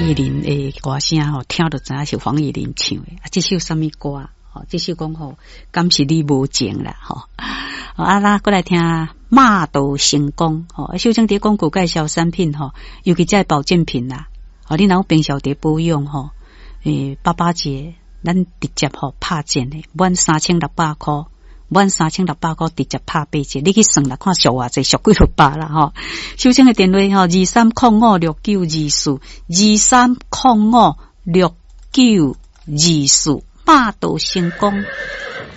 奕霖的歌声吼，听就知影是黄奕霖唱的。这首什么歌啊？这首讲吼，敢是你无情啦吼。啦，过来听马到成功吼，小正伫广告介绍产品吼，尤其在保健品啦。你若有平常伫保养吼，爸爸节咱直接吼拍件的，满3600块。满3600块直接拍8折，你去算啦，看俗偌济，俗几落百啦吼。收听的电话吼23056924，23056924，马到成功。